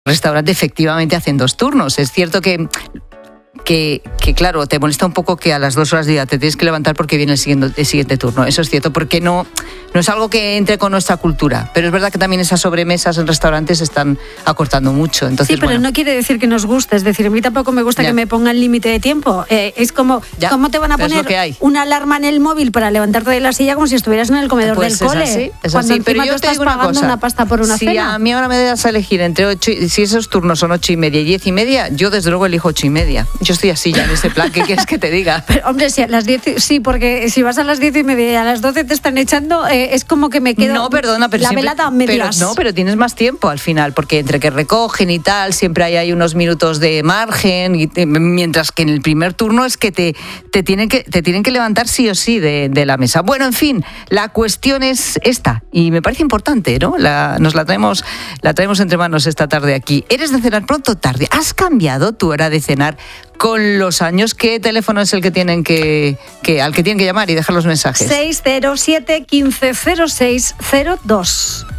restaurante efectivamente hacen 2 turnos. Es cierto que claro, te molesta un poco que a las 2 horas de día te tienes que levantar porque viene el siguiente turno. Eso es cierto, porque no es algo que entre con nuestra cultura. Pero es verdad que también esas sobremesas en restaurantes se están acortando mucho. Entonces, sí, pero no quiere decir que nos guste. Es decir, a mí tampoco me gusta que me pongan límite de tiempo. Es como, ¿cómo te van a poner una alarma en el móvil para levantarte de la silla como si estuvieras en el comedor del cole? Es cuando así. encima Pero yo tú estás pagando una pasta por una cena. Si a mí ahora me das a elegir entre 8, si esos turnos son 8:30 y 10:30, yo desde luego elijo 8:30. Yo estoy así ya en ese plan. ¿Qué quieres que te diga? Pero, hombre, si a las 10, sí, porque si vas a las 10:30 y a las 12 te están echando, es como que me quedo. No, perdona, pero la siempre, velada a medias. pero tienes más tiempo al final, porque entre que recogen y tal, siempre hay unos minutos de margen, mientras que en el primer turno es que te tienen que levantar sí o sí de la mesa. Bueno, en fin, la cuestión es esta, y me parece importante, ¿no? Nos la traemos entre manos esta tarde aquí. ¿Eres de cenar pronto o tarde? ¿Has cambiado tu hora de cenar con los años? ¿Qué teléfono es el que al que tienen que llamar y dejar los mensajes? 607 15 06 02.